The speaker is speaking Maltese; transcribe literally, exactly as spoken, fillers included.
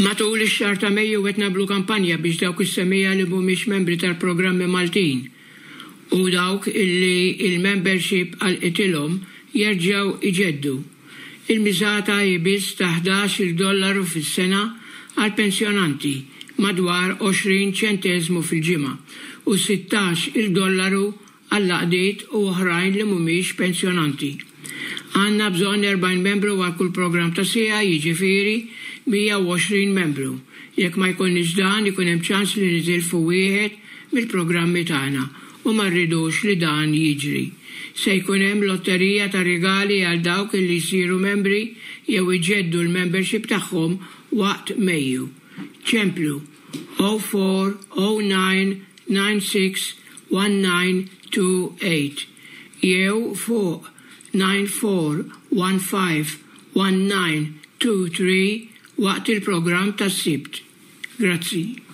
Matul ix-xahar ta' Mejju qed nagħmlu kampanja biex dawk is-semmija li mhumiex membri tal-programmi Maltin u dawk illi il-membership għal itilhom jerġgħu iġeddu. Il-miżata hi biss ta' ħdax-il dollaru fis-sena għal pensjonanti madwar għoxrin ċenteżmu fil-ġimgħa u sittax il dollaru għall laqdiet u oħrajn li mhumiex pensjonanti. Għandna bżonn erbgħin membru għal kull programm ta' sija, jiġifieri mija u għoxrin membru. Jekk ma jkollniex dan ikun hemm ċans li nitilfu wieħed mill-programmi tagħna u ma rridux li dan jiġri. Se jkun hemm lotterija ta' rigali għal dawk li jsiru membri jew iġeddu l-membership tagħhom waqt Mejju. ċemplu zero four zero nine nine six one nine two eight jew fuq nine four one five one nine two three waqt il-programm tas-Sibt. Grazzi.